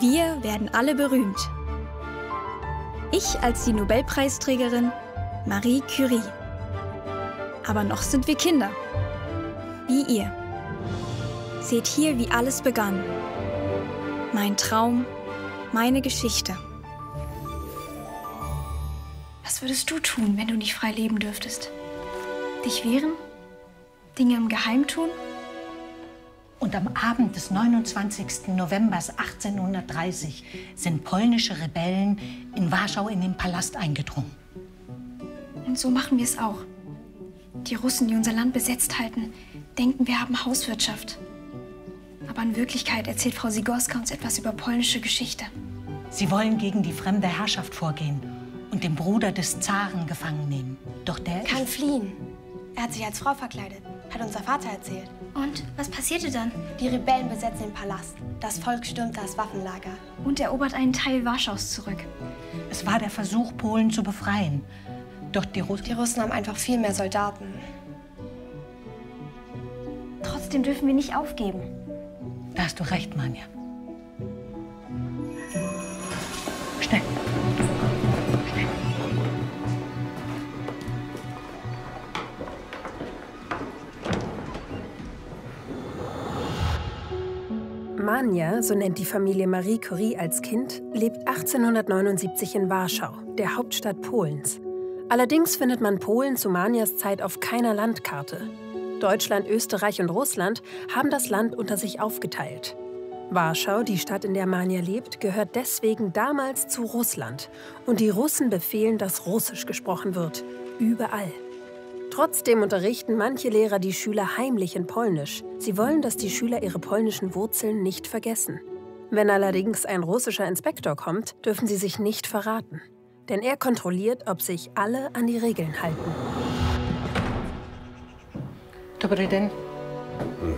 Wir werden alle berühmt. Ich als die Nobelpreisträgerin Marie Curie. Aber noch sind wir Kinder. Wie ihr. Seht hier, wie alles begann. Mein Traum, meine Geschichte. Was würdest du tun, wenn du nicht frei leben dürftest? Dich wehren? Dinge im Geheim tun? Und am Abend des 29. November 1830 sind polnische Rebellen in Warschau in den Palast eingedrungen. Und so machen wir es auch. Die Russen, die unser Land besetzt halten, denken, wir haben Hauswirtschaft. Aber in Wirklichkeit erzählt Frau Sigorska uns etwas über polnische Geschichte. Sie wollen gegen die fremde Herrschaft vorgehen und den Bruder des Zaren gefangen nehmen. Doch der kann fliehen. Er hat sich als Frau verkleidet, hat unser Vater erzählt. Und was passierte dann? Die Rebellen besetzen den Palast. Das Volk stürmt das Waffenlager. Und erobert einen Teil Warschaus zurück. Es war der Versuch, Polen zu befreien. Doch die Russen haben einfach viel mehr Soldaten. Trotzdem dürfen wir nicht aufgeben. Da hast du recht, Manja. Schnell. Manja, so nennt die Familie Marie Curie als Kind, lebt 1879 in Warschau, der Hauptstadt Polens. Allerdings findet man Polen zu Manjas Zeit auf keiner Landkarte. Deutschland, Österreich und Russland haben das Land unter sich aufgeteilt. Warschau, die Stadt, in der Manja lebt, gehört deswegen damals zu Russland. Und die Russen befehlen, dass Russisch gesprochen wird. Überall. Trotzdem unterrichten manche Lehrer die Schüler heimlich in Polnisch. Sie wollen, dass die Schüler ihre polnischen Wurzeln nicht vergessen. Wenn allerdings ein russischer Inspektor kommt, dürfen sie sich nicht verraten. Denn er kontrolliert, ob sich alle an die Regeln halten. Dobry den.